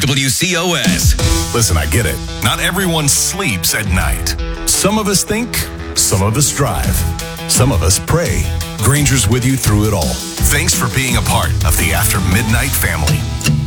WCOS. Listen, I get it. Not everyone sleeps at night. Some of us think, some of us drive, some of us pray. Granger's with you through it all. Thanks for being a part of the After Midnight family.